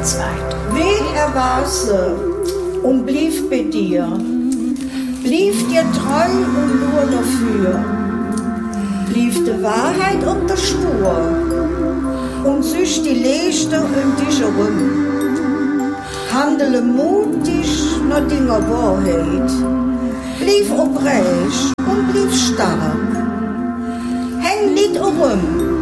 zweit. Will er wase und blieb bei dir, blieb dir treu und nur dafür, blieb die Wahrheit und der Spur und süß die Lichter um dich herum. Handele mutig nach deiner Wahrheit, blieb oprecht und blieb stark. Häng nicht herum